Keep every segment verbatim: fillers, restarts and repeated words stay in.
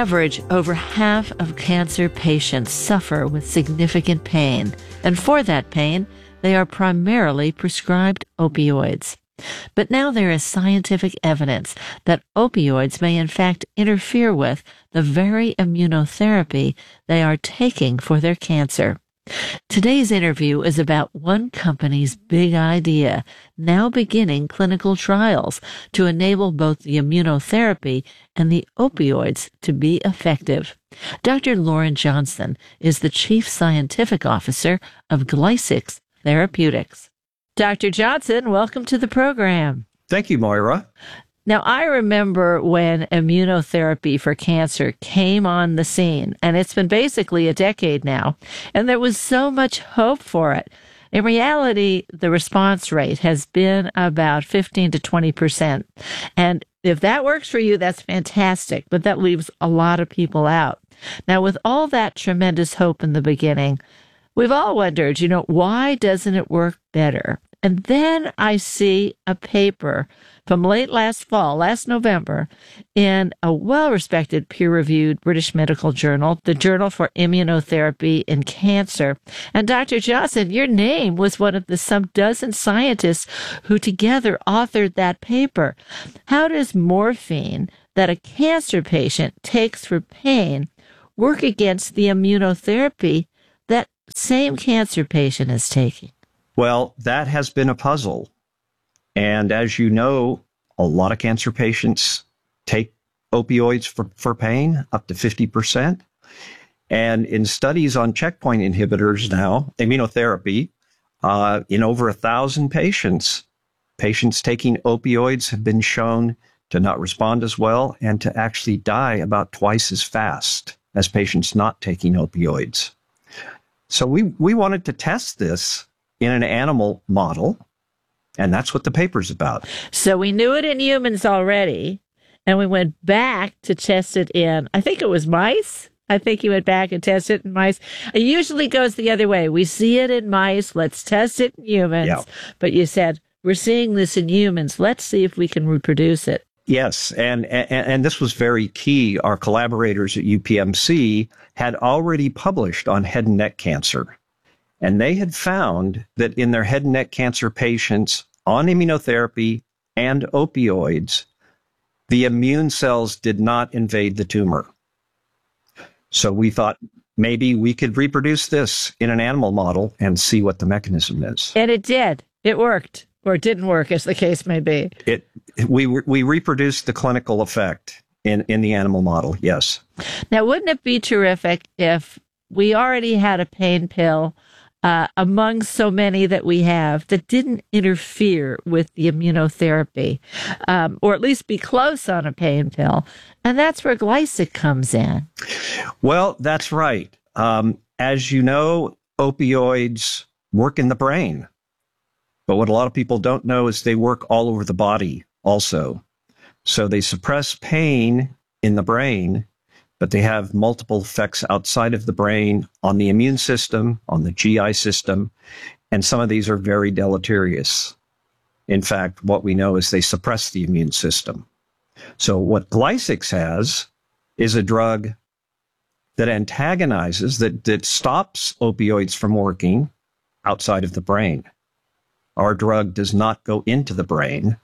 average, over half of cancer patients suffer with significant pain, and for that pain, they are primarily prescribed opioids. But now there is scientific evidence that opioids may in fact interfere with the very immunotherapy they are taking for their cancer. Today's interview is about one company's big idea, now beginning clinical trials to enable both the immunotherapy and the opioids to be effective. Doctor Lauren Johnson is the Chief Scientific Officer of Glycix Therapeutics. Doctor Johnson, welcome to the program. Thank you, Moira. Now, I remember when immunotherapy for cancer came on the scene, and it's been basically a decade now, and there was so much hope for it. In reality, the response rate has been about fifteen to twenty percent. And if that works for you, that's fantastic, but that leaves a lot of people out. Now, with all that tremendous hope in the beginning, we've all wondered, you know, why doesn't it work better? And then I see a paper from late last fall, last November, in a well-respected peer-reviewed British medical journal, the Journal for Immunotherapy in Cancer. And Doctor Johnson, your name was one of the some dozen scientists who together authored that paper. How does morphine that a cancer patient takes for pain work against the immunotherapy that same cancer patient is taking? Well, that has been a puzzle. And as you know, a lot of cancer patients take opioids for, for pain, up to fifty percent. And in studies on checkpoint inhibitors now, immunotherapy, uh, in over a thousand patients, patients taking opioids have been shown to not respond as well and to actually die about twice as fast as patients not taking opioids. So we, we wanted to test this in an animal model, and that's what the paper's about. So we knew it in humans already, and we went back to test it in, I think it was mice. I think you went back and tested it in mice. It usually goes the other way. We see it in mice. Let's test it in humans. Yeah. But you said, we're seeing this in humans. Let's see if we can reproduce it. Yes, and, and and this was very key. Our collaborators at U P M C had already published on head and neck cancer. And they had found that in their head and neck cancer patients on immunotherapy and opioids, the immune cells did not invade the tumor. So we thought maybe we could reproduce this in an animal model and see what the mechanism is. And it did. It worked. Or it didn't work, as the case may be. It we we reproduced the clinical effect in, in the animal model, yes. Now, wouldn't it be terrific if we already had a pain pill Uh, among so many that we have that didn't interfere with the immunotherapy, um, or at least be close on a pain pill. And that's where Glycix comes in. Well, that's right. Um, as you know, opioids work in the brain. But what a lot of people don't know is they work all over the body also. So they suppress pain in the brain, but they have multiple effects outside of the brain on the immune system, on the G I system, and some of these are very deleterious. In fact, what we know is they suppress the immune system. So what Glycix has is a drug that antagonizes, that, that stops opioids from working outside of the brain. Our drug does not go into the brain,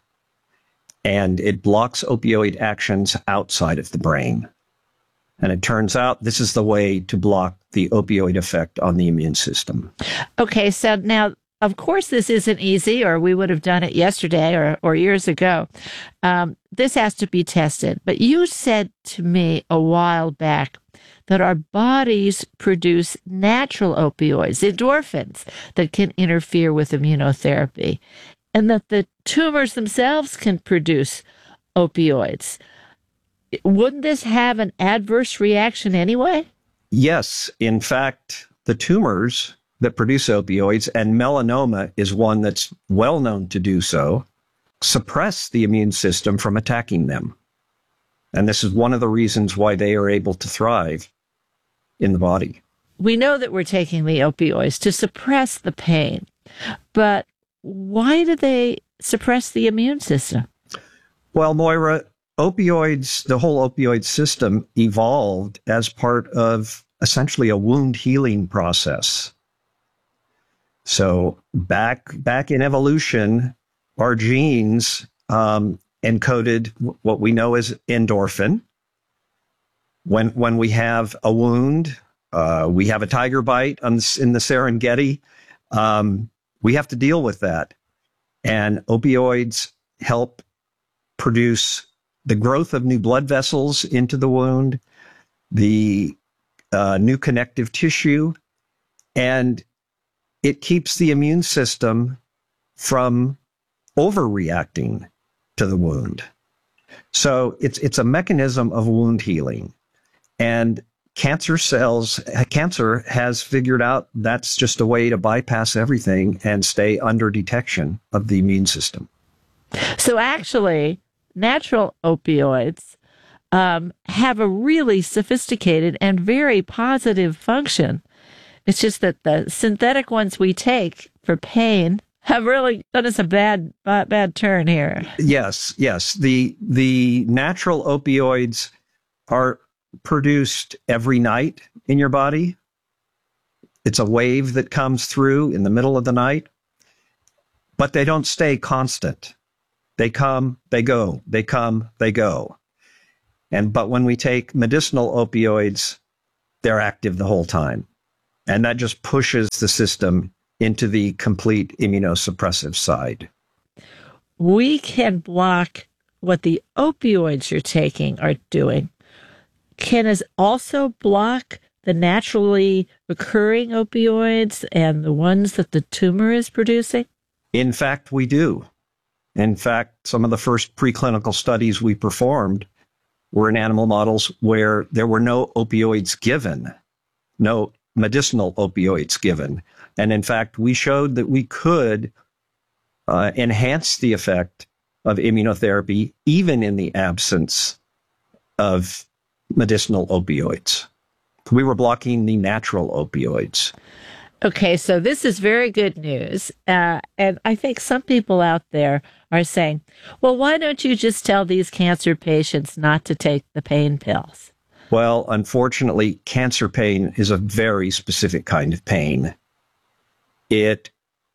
and it blocks opioid actions outside of the brain. And it turns out this is the way to block the opioid effect on the immune system. Okay, so now, of course, this isn't easy, or we would have done it yesterday or, or years ago. Um, this has to be tested. But you said to me a while back that our bodies produce natural opioids, endorphins, that can interfere with immunotherapy, and that the tumors themselves can produce opioids. Wouldn't this have an adverse reaction anyway? Yes. In fact, the tumors that produce opioids, and melanoma is one that's well known to do so, suppress the immune system from attacking them. And this is one of the reasons why they are able to thrive in the body. We know that we're taking the opioids to suppress the pain, but why do they suppress the immune system? Well, Moira, opioids, the whole opioid system evolved as part of essentially a wound healing process. So back back in evolution, our genes um, encoded what we know as endorphin. When when we have a wound, uh, we have a tiger bite on, in the Serengeti, um, we have to deal with that. And opioids help produce the growth of new blood vessels into the wound, the uh, new connective tissue, and it keeps the immune system from overreacting to the wound. So it's it's a mechanism of wound healing. And cancer cells, cancer has figured out that's just a way to bypass everything and stay under detection of the immune system. So actually, natural opioids um, have a really sophisticated and very positive function. It's just that the synthetic ones we take for pain have really done us a bad, bad, bad turn here. Yes, yes. The the natural opioids are produced every night in your body. It's a wave that comes through in the middle of the night, but they don't stay constant. They come, they go, they come, they go. And but when we take medicinal opioids, they're active the whole time. And that just pushes the system into the complete immunosuppressive side. We can block what the opioids you're taking are doing. Can it also block the naturally occurring opioids and the ones that the tumor is producing? In fact, we do. In fact, some of the first preclinical studies we performed were in animal models where there were no opioids given, no medicinal opioids given. And in fact, we showed that we could uh, enhance the effect of immunotherapy even in the absence of medicinal opioids. We were blocking the natural opioids. Okay, so this is very good news. Uh, and I think some people out there are saying, well, why don't you just tell these cancer patients not to take the pain pills? Well, unfortunately, cancer pain is a very specific kind of pain. It,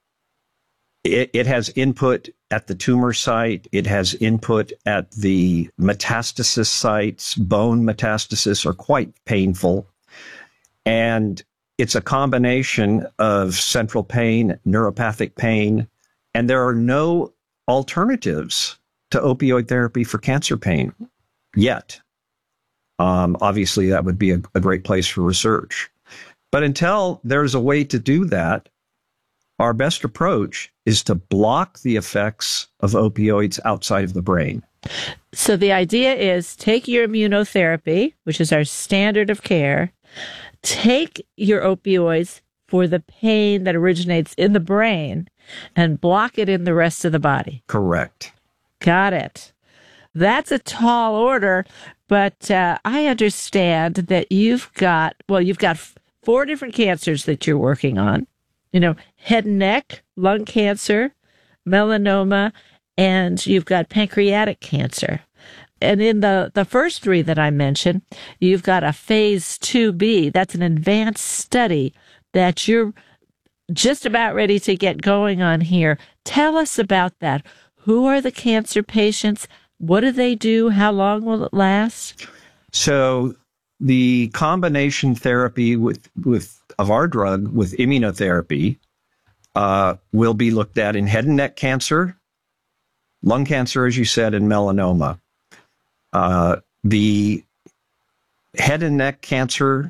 it, it has input at the tumor site. It has input at the metastasis sites. Bone metastasis are quite painful. And it's a combination of central pain, neuropathic pain, and there are no alternatives to opioid therapy for cancer pain yet. Um, obviously, that would be a, a great place for research. But until there's a way to do that, our best approach is to block the effects of opioids outside of the brain. So the idea is take your immunotherapy, which is our standard of care, take your opioids for the pain that originates in the brain and block it in the rest of the body. Correct. Got it. That's a tall order, but uh, I understand that you've got, well, you've got f- four different cancers that you're working on. You know, head and neck, lung cancer, melanoma, and you've got pancreatic cancer. And in the, the first three that I mentioned, you've got a phase two B. That's an advanced study that you're just about ready to get going on here. Tell us about that. Who are the cancer patients? What do they do? How long will it last? So the combination therapy with, with of our drug with immunotherapy uh, will be looked at in head and neck cancer, lung cancer, as you said, and melanoma. Uh, the head and neck cancer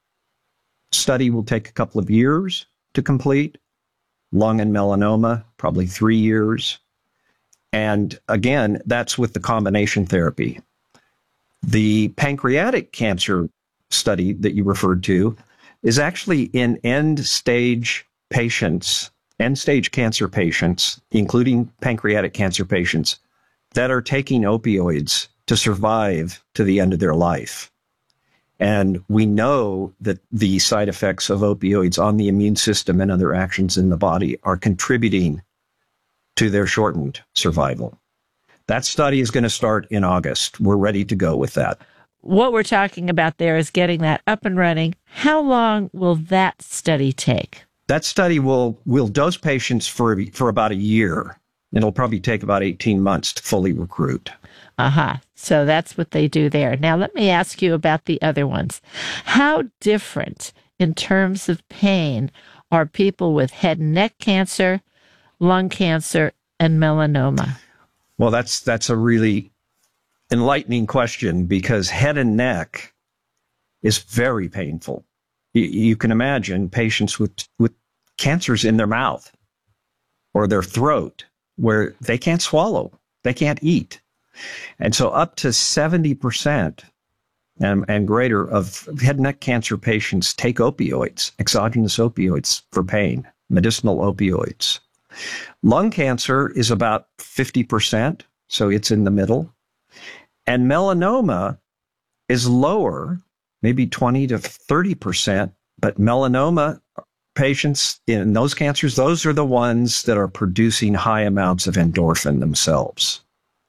study will take a couple of years to complete. Lung and melanoma, probably three years. And again, that's with the combination therapy. The pancreatic cancer study that you referred to is actually in end-stage patients, end-stage cancer patients, including pancreatic cancer patients, that are taking opioids to survive to the end of their life. And we know that the side effects of opioids on the immune system and other actions in the body are contributing to their shortened survival. That study is going to start in August. We're ready to go with that. What we're talking about there is getting that up and running. How long will that study take? That study will will dose patients for for about a year. It'll probably take about eighteen months to fully recruit. Aha. Uh-huh. So that's what they do there. Now, let me ask you about the other ones. How different in terms of pain are people with head and neck cancer, lung cancer, and melanoma? Well, that's that's a really enlightening question, because head and neck is very painful. You, you can imagine patients with, with cancers in their mouth or their throat where they can't swallow, they can't eat. And so up to seventy percent and, and greater of head and neck cancer patients take opioids, exogenous opioids for pain, medicinal opioids. Lung cancer is about fifty percent, so it's in the middle. And melanoma is lower, maybe twenty to thirty percent, but melanoma patients in those cancers, those are the ones that are producing high amounts of endorphin themselves.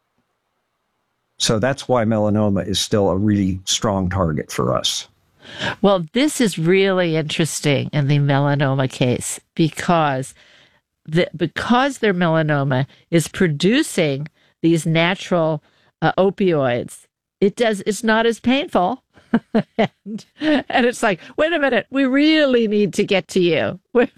So that's why melanoma is still a really strong target for us. Well, this is really interesting in the melanoma case because the, because their melanoma is producing these natural uh, opioids, it does, it's not as painful. and, and it's like, wait a minute, we really need to get to you.